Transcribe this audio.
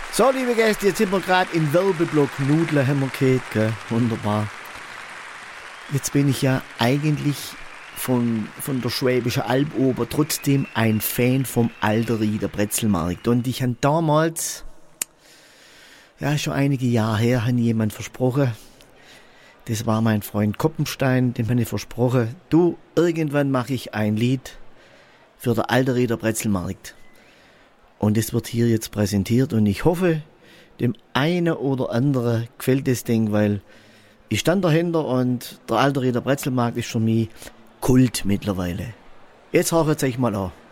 So, liebe Gäste, jetzt sind wir gerade im Werbeblock. Nudeln haben wir gehört, gell? Wunderbar. Jetzt bin ich ja eigentlich von der Schwäbischen Alb ober trotzdem ein Fan vom Alterieder Brezelmarkt. Und ich habe damals, ja schon einige Jahre her, habe jemand versprochen, das war mein Freund Koppenstein, dem habe ich versprochen, du, irgendwann mache ich ein Lied für den Alterieder Brezelmarkt. Und das wird hier jetzt präsentiert und ich hoffe, dem einen oder anderen gefällt das Ding, weil ich stand dahinter und der Alterieder Brezelmarkt ist für mich Kult mittlerweile. Jetzt hört euch mal an.